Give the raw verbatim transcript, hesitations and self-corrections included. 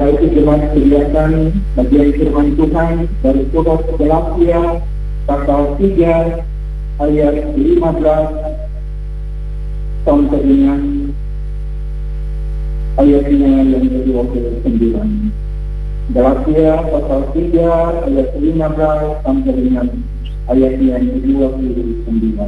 Setelah itu jemaat kegiatan bagian firman Tuhan dari surat Galatia pasal tiga ayat lima belas sampai dengan ayatnya yang kedua puluh sembilan. Galatia pasal tiga ayat lima belas sampai dengan ayatnya yang kedua puluh sembilan.